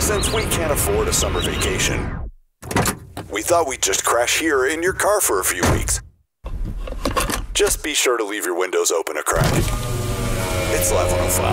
Since we can't afford a summer vacation, we thought we'd just crash here in your car for a few weeks. Just be sure to leave your windows open a crack. It's Live 105.